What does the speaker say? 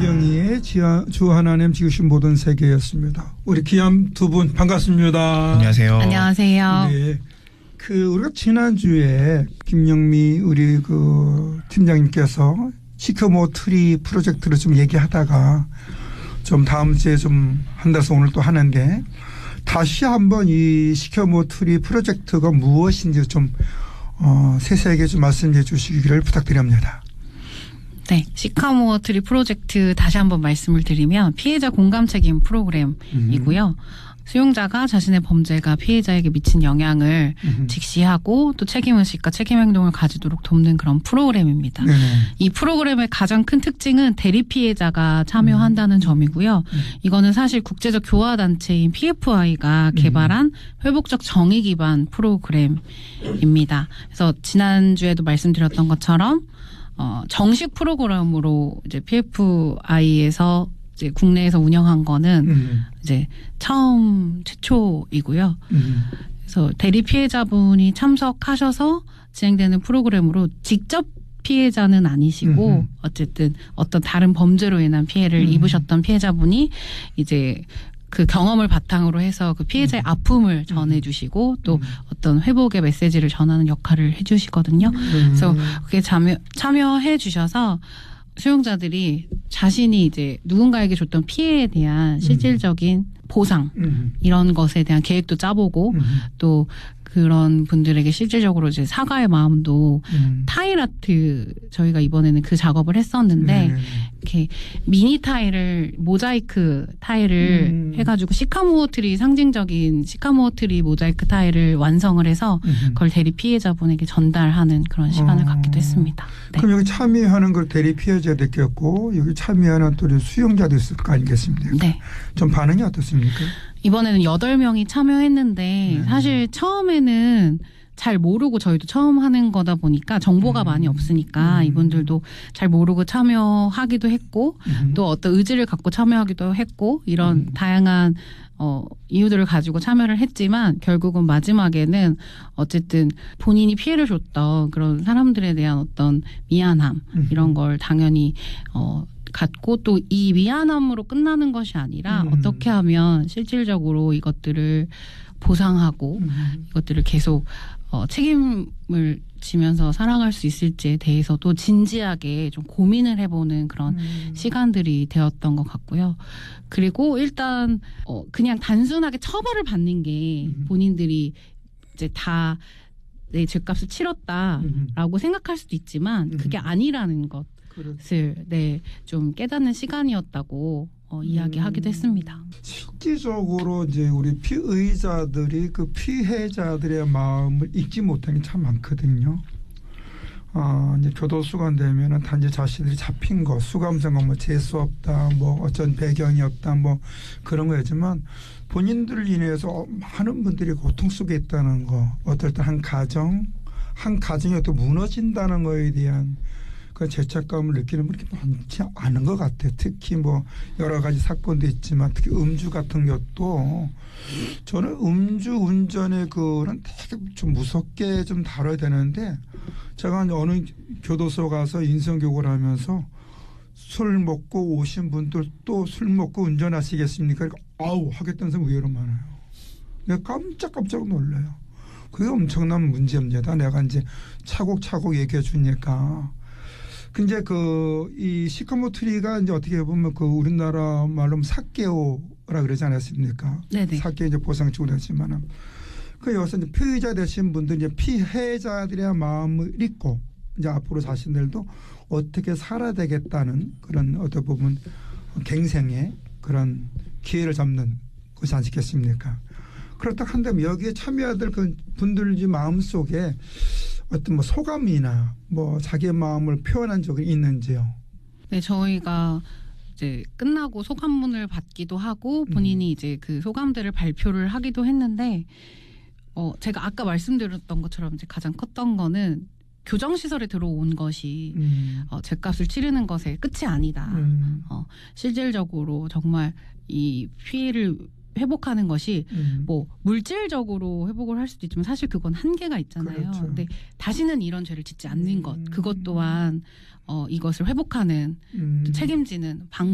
김경희의 주 하나님 지으신 모든 세계였습니다. 우리 귀한 두 분 반갑습니다. 안녕하세요. 안녕하세요. 네. 우리가 지난주에 김영미 우리 팀장님께서 시커모 트리 프로젝트를 좀 얘기하다가 좀 다음 주에 좀 한다서 오늘 또 하는데 다시 한번 이 시커모 트리 프로젝트가 무엇인지 좀 세세하게 좀 말씀해 주시기를 부탁드립니다. 네, 시카모어 트리 프로젝트 다시 한번 말씀을 드리면 피해자 공감 책임 프로그램이고요. 수용자가 자신의 범죄가 피해자에게 미친 영향을 직시하고 또 책임의식과 책임 행동을 가지도록 돕는 그런 프로그램입니다. 이 프로그램의 가장 큰 특징은 대리 피해자가 참여한다는 점이고요. 이거는 사실 국제적 교화단체인 PFI가 개발한 회복적 정의 기반 프로그램입니다. 그래서 지난주에도 말씀드렸던 것처럼 정식 프로그램으로 이제 PFI에서 이제 국내에서 운영한 거는 이제 최초이고요. 그래서 대리 피해자분이 참석하셔서 진행되는 프로그램으로 직접 피해자는 아니시고 어쨌든 어떤 다른 범죄로 인한 피해를 입으셨던 피해자분이 이제 그 경험을 바탕으로 해서 그 피해자의 아픔을 전해주시고 또 어떤 회복의 메시지를 전하는 역할을 해주시거든요. 그래서 그게 참여해 주셔서 수용자들이 자신이 이제 누군가에게 줬던 피해에 대한 실질적인 보상 이런 것에 대한 계획도 짜보고 또 그런 분들에게 실질적으로 이제 사과의 마음도 타일 아트 저희가 이번에는 그 작업을 했었는데 이렇게 미니 타일을 모자이크 타일을 해가지고 시카모어 트리 상징적인 시카모어 트리 모자이크 타일을 완성을 해서 그걸 대리 피해자분에게 전달하는 그런 시간을 갖기도 했습니다. 네. 그럼 여기 참여하는 걸 대리 피해자도 있겠고 여기 참여하는 또 수용자도 있을 거 아니겠습니까? 네. 좀 반응이 어떻습니까? 이번에는 8명이 참여했는데 사실 처음에는 잘 모르고 저희도 처음 하는 거다 보니까 정보가 많이 없으니까 이분들도 잘 모르고 참여하기도 했고 또 어떤 의지를 갖고 참여하기도 했고 이런 다양한 이유들을 가지고 참여를 했지만 결국은 마지막에는 어쨌든 본인이 피해를 줬던 그런 사람들에 대한 어떤 미안함 이런 걸 당연히 갖고 또 이 미안함으로 끝나는 것이 아니라 어떻게 하면 실질적으로 이것들을 보상하고 이것들을 계속 책임을 지면서 살아갈 수 있을지에 대해서도 진지하게 좀 고민을 해보는 그런 시간들이 되었던 것 같고요. 그리고 일단 그냥 단순하게 처벌을 받는 게 본인들이 이제 다 내 죄값을 치렀다라고 생각할 수도 있지만 그게 아니라는 것을 좀 깨닫는 시간이었다고 이야기하기도 했습니다. 실질적으로 이제 우리 피의자들이 그 피해자들의 마음을 잊지 못하는 게 참 많거든요. 이제 교도소가 되면은 단지 자신들이 잡힌 거, 수감생활 뭐 재수 없다, 뭐 어쩐 배경이 없다, 뭐 그런 거였지만 본인들을 인해서 많은 분들이 고통 속에 있다는 거, 어떨 때 한 가정이 또 무너진다는 거에 대한 그 죄책감을 느끼는 분이 많지 않은 것 같아요. 특히 뭐 여러 가지 사건도 있지만 특히 음주 같은 것도 저는 음주 운전의 그는 되게 좀 무섭게 좀 다뤄야 되는데 제가 어느 교도소 가서 인성교육을 하면서 술 먹고 오신 분들 또 술 먹고 운전하시겠습니까? 그러니까 아우 하겠다는 생각 의외로 많아요. 내가 깜짝 놀라요. 그게 엄청난 문제입니다. 내가 이제 차곡차곡 얘기해 주니까. 근데 이 시커모 트리가 이제 어떻게 보면 우리나라 말로 사케오라 그러지 않았습니까? 네네. 사케 이제 보상책을 했지만은 여기서 이제 피의자 되신 분들 이제 피해자들의 마음을 잊고 이제 앞으로 자신들도 어떻게 살아야 되겠다는 그런 어떤 부분 갱생의 그런 기회를 잡는 것이 아니겠습니까? 그렇다 한다면 여기에 참여해야 될 그 분들 마음 속에 어떤 뭐 소감이나 뭐 자기의 마음을 표현한 적이 있는지요? 네, 저희가 이제 끝나고 소감문을 받기도 하고 본인이 이제 그 소감들을 발표를 하기도 했는데 제가 아까 말씀드렸던 것처럼 이제 가장 컸던 거는 교정시설에 들어온 것이 죗값을 치르는 것의 끝이 아니다. 실질적으로 정말 이 피해를 회복하는 것이 뭐 물질적으로 회복을 할 수도 있지만 사실 그건 한계가 있잖아요. 그렇죠. 근데 다시는 이런 죄를 짓지 않는 것, 그것 또한 이것을 회복하는 책임지는 방법